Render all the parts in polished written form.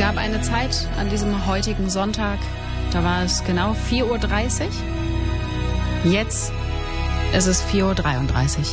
gab eine Zeit an diesem heutigen Sonntag, da war es genau 4:30 Uhr. Jetzt ist es 4:33 Uhr.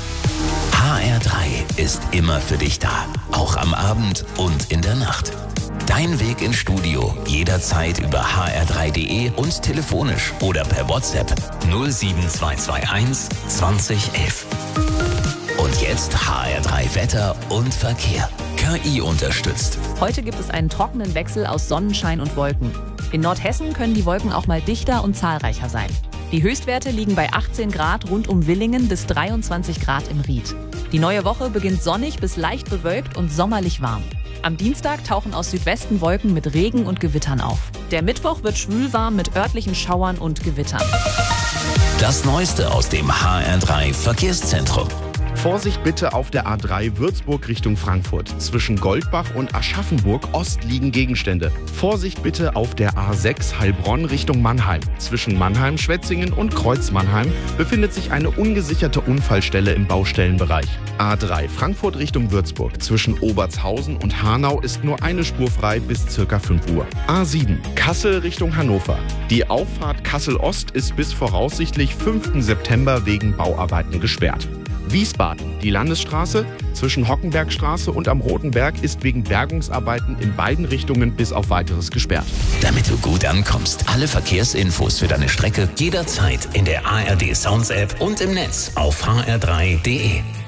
HR3 ist immer für dich da, auch am Abend und in der Nacht. Dein Weg ins Studio jederzeit über hr3.de und telefonisch oder per WhatsApp 07221 2011. Und jetzt HR3 Wetter und Verkehr. KI unterstützt. Heute gibt es einen trockenen Wechsel aus Sonnenschein und Wolken. In Nordhessen können die Wolken auch mal dichter und zahlreicher sein. Die Höchstwerte liegen bei 18 Grad rund um Willingen bis 23 Grad im Ried. Die neue Woche beginnt sonnig bis leicht bewölkt und sommerlich warm. Am Dienstag tauchen aus Südwesten Wolken mit Regen und Gewittern auf. Der Mittwoch wird schwülwarm mit örtlichen Schauern und Gewittern. Das Neueste aus dem HR3 Verkehrszentrum. Vorsicht bitte auf der A3 Würzburg Richtung Frankfurt. Zwischen Goldbach und Aschaffenburg Ost liegen Gegenstände. Vorsicht bitte auf der A6 Heilbronn Richtung Mannheim. Zwischen Mannheim, Schwetzingen und Kreuz Mannheim befindet sich eine ungesicherte Unfallstelle im Baustellenbereich. A3 Frankfurt Richtung Würzburg. Zwischen Obertshausen und Hanau ist nur eine Spur frei bis ca. 5 Uhr. A7 Kassel Richtung Hannover. Die Auffahrt Kassel Ost ist bis voraussichtlich 5. September wegen Bauarbeiten gesperrt. Wiesbaden. Die Landesstraße zwischen Hockenbergstraße und am Roten Berg ist wegen Bergungsarbeiten in beiden Richtungen bis auf Weiteres gesperrt. Damit du gut ankommst, alle Verkehrsinfos für deine Strecke jederzeit in der ARD Sounds App und im Netz auf hr3.de.